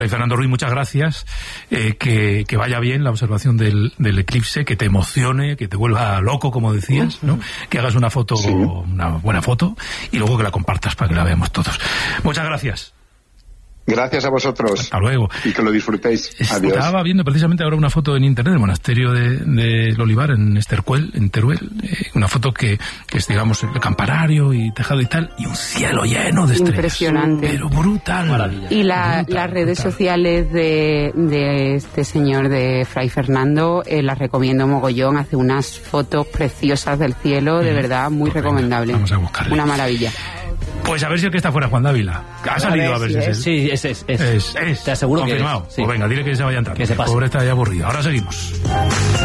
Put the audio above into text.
Fernando Ruiz, muchas gracias, que vaya bien la observación del eclipse, que te emocione, que te vuelva loco, como decías, ¿no? Que hagas una foto, una buena foto, y luego que la compartas para que la veamos todos. Muchas gracias. Gracias a vosotros. Hasta luego. Y que lo disfrutéis. Adiós. Estaba viendo precisamente ahora una foto en internet del monasterio del Olivar, en Teruel, una foto que es, digamos, el campanario y tejado y tal, y un cielo lleno de estrellas. Impresionante. Pero brutal. Maravilla. Y las redes sociales de este señor, de Fray Fernando, las recomiendo mogollón. Hace unas fotos preciosas del cielo, de verdad, muy recomendable. Vamos a buscarle. Una maravilla. Pues a ver si el que está fuera Juan Dávila. Ha salido a ver si es él. Sí, es. Te aseguro confirmado. que es. Sí. Pues venga, dile que se vaya entrando. Que se pase. El pobre está ya aburrido. Ahora seguimos.